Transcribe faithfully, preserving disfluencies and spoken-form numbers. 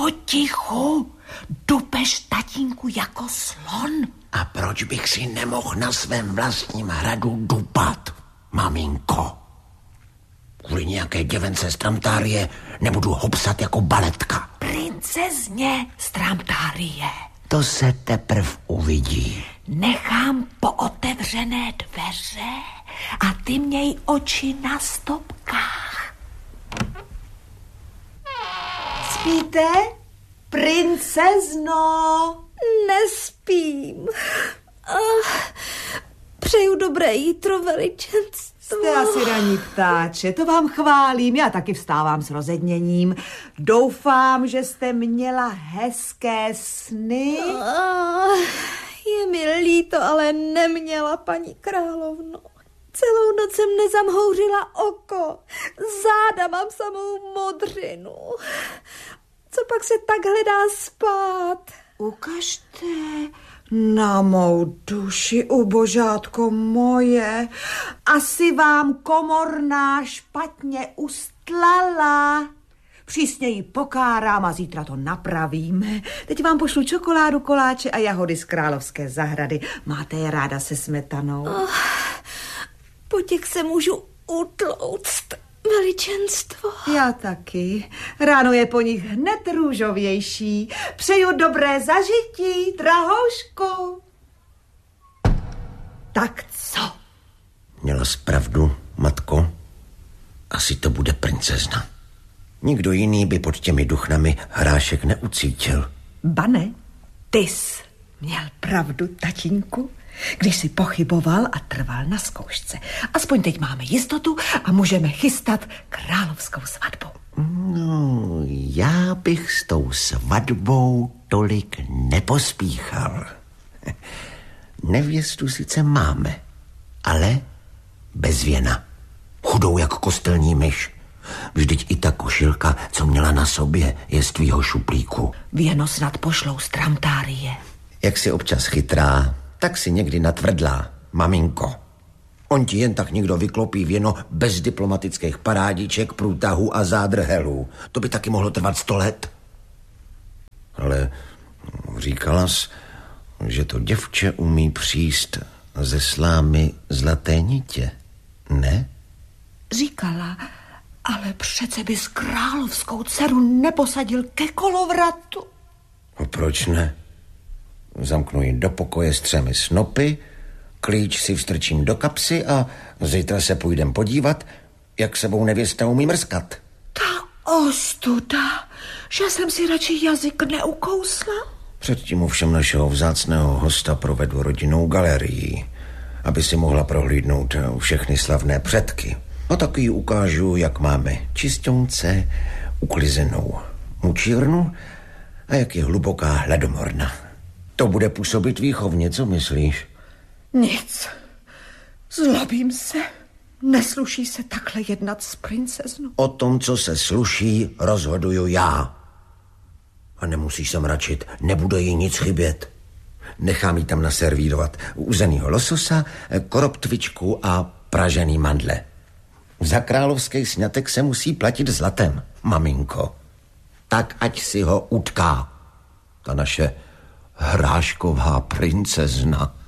Potichu, dupeš tatínku jako slon. A proč bych si nemohl na svém vlastním hradu dupat, maminko? Kvůli nějaké děvence z Tramtárie nebudu hopsat jako baletka. Princezně z Tramtárie. To se teprv uvidí. Nechám pootevřené dveře a ty měj oči na stopkách. Spíte, princezno? Nespím. Uh, přeju dobré jítro, veličenstvo. Jste asi raní ptáče, to vám chválím, já taky vstávám s rozedněním. Doufám, že jste měla hezké sny. Uh, je mi líto, ale neměla, paní královno. Celou noc jsem nezamhouřila oko. Záda mám samou modřinu. Co pak se takhle dá spát? Ukažte na mou duši, ubožátko moje. Asi vám komorná špatně ustlala. Přísně ji pokárám a zítra to napravíme. Teď vám pošlu čokoládu, koláče a jahody z královské zahrady. Máte je ráda se smetanou? Oh, po těch se můžu utlouct, veličenstvo. Já taky. Ráno je po nich hned růžovější. Přeju dobré zažití, drahoušku. Tak co? Měla jsi pravdu, matko. Asi to bude princezna. Nikdo jiný by pod těmi duchnami hrášek neucítil. Bane, ty jsi měl pravdu, tatínku, když jsi pochyboval a trval na zkoušce. Aspoň teď máme jistotu a můžeme chystat královskou svatbu. No, já bych s tou svatbou tolik nepospíchal. Nevěstu sice máme, ale bez věna. Chudou jak kostelní myš. Vždyť i ta košilka, co měla na sobě, je z tvýho šuplíku. Věno snad pošlou z Tramtárie. Jak jsi občas chytrá, tak si někdy natvrdlá, maminko. On ti jen tak někdo vyklopí věno bez diplomatických parádiček, průtahů a zádrhelů. To by taky mohlo trvat sto let. Ale říkala jsi, že to děvče umí příst ze slámy zlaté nitě, ne? Říkala, ale přece bys královskou dceru neposadil ke kolovratu. No proč ne? Zamknu ji do pokoje s třemi snopy, klíč si vstrčím do kapsy a zítra se půjdem podívat, jak sebou nevěsta umí mrskat. Ta ostuda, že jsem si radši jazyk neukousla. Předtím ovšem našeho vzácného hosta provedu rodinnou galerii, aby si mohla prohlídnout všechny slavné předky. A taky jí ukážu, jak máme čistěnce, uklizenou mučírnu a jak je hluboká hladomorna. To bude působit výchovně, co myslíš? Nic. Zlobím se. Nesluší se takhle jednat s princeznou. O tom, co se sluší, rozhoduju já. A nemusíš se mračit, nebude jí nic chybět. Nechám jí tam naservírovat uzenýho lososa, koroptvičku a pražený mandle. Za královský sňatek se musí platit zlatem, maminko. Tak ať si ho utká. Ta naše hrášková princezna.